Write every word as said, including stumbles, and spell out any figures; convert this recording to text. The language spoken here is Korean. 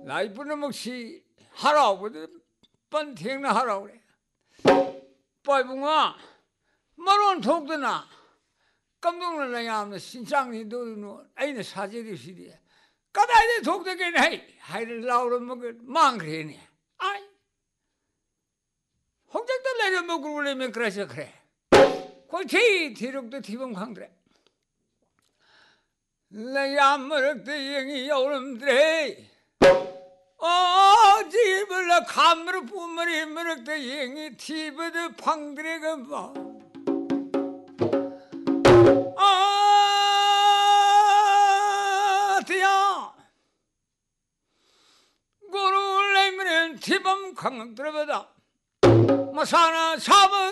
来不那么起，哈老不的半天了哈老嘞，拜不啊，马龙头的呐，感动了那样的欣赏你都喏，哎那啥子的是的，刚才的头的给你，还是老了么个忙着呢，哎，红着的来了么个来么可是可，快提提着的提不康的。 내 야무르게 여름들에 어 집을 감으로 부머리 무르게 영이 티브드 방들에가 뭐 아 디야 고루를 내면 티범 강들어보다 마사나 사부